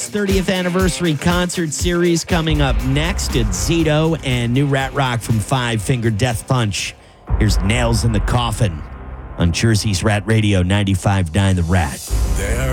Rat's 30th anniversary concert series coming up next. It's Zito and new Rat Rock from Five Finger Death Punch. Here's Nails in the Coffin on Jersey's Rat Radio 95.9 The Rat.